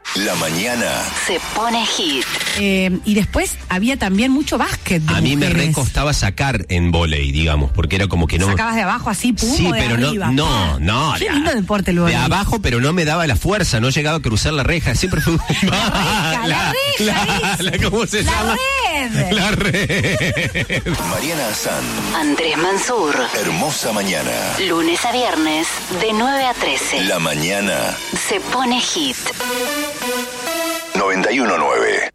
La mañana se pone hit. Y después había también mucho básquet de A mí me mujeres. recostaba sacar en vóley, digamos, porque era como que no... ¿Sacabas de abajo así, pum, Sí, o de pero arriba? no. Qué lindo deporte el vóley. De abajo, pero no me daba la fuerza, no llegaba a cruzar la reja. Siempre fue... La reja, ¿cómo se la llama? red. La red. Mariana Azán. Andrés Mansur. Hermosa mañana. Lunes a viernes, de 9 a 13. La mañana Se pone hit. 91.9.